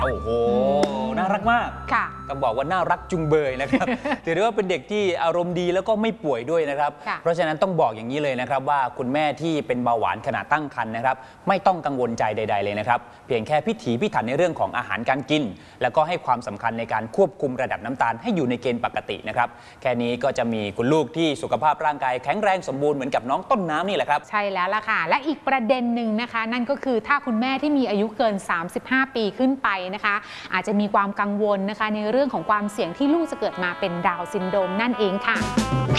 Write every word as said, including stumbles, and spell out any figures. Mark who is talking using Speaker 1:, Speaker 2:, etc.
Speaker 1: โอ้โหน่ารักมากต้องบอกว่าน่ารักจุงเบยนะครับถือได้ว่าเป็นเด็กที่อารมณ์ดีแล้วก็ไม่ป่วยด้วยนะครับเพราะฉะนั้นต้องบอกอย่างนี้เลยนะครับว่าคุณแม่ที่เป็นเบาหวานขณะตั้งครรภ์นะครับไม่ต้องกังวลใจใดๆเลยนะครับเพียงแค่พิถีพิถันในเรื่องของอาหารการกินแล้วก็ให้ความสำคัญในการควบคุมระดับน้ำตาลให้อยู่ในเกณฑ์ปกตินะครับแค่นี้ก็จะมีคุณลูกที่สุขภาพร่างกายแข็งแรงสมบูรณ์เหมือนกับน้องต้นน้ำนี่แหละครับ
Speaker 2: ใช่แล้วล่ะค่ะและอีกประเด็นหนึ่งนะคะนั่นก็คือถ้าคุณแม่ที่มีอายุเกินสามสิบห้าปีขึ้นไปนะคะอาจจะมีความกังวลนะคะในเรื่องของความเสี่ยงที่ลูกจะเกิดมาเป็นดาวน์ซินโดรมนั่นเองค่ะ